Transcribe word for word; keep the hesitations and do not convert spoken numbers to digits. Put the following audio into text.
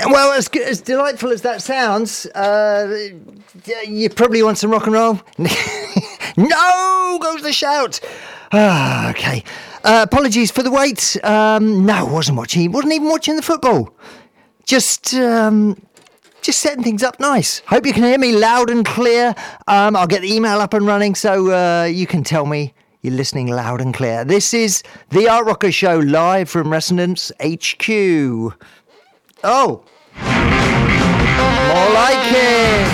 Well, as, as delightful as that sounds, uh, you probably want some rock and roll. No, goes the shout. Ah, okay. Uh, apologies for the wait. Um, no, wasn't watching. Wasn't even watching the football. Just, um, just setting things up nice. Hope you can hear me loud and clear. Um, I'll get the email up and running so uh, you can tell me you're listening loud and clear. This is the Art Rocker Show live from Resonance H Q. Oh, more like it.